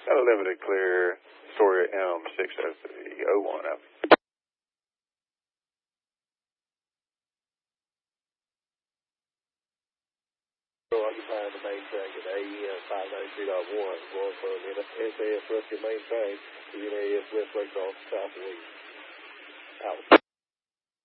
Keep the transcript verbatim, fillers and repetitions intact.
Got a limited clear, Story M six oh three oh one up. Occupying the main track at A M five ninety-three point one, going from S A S Rescue main track to N A S West Lake off southwest. Out.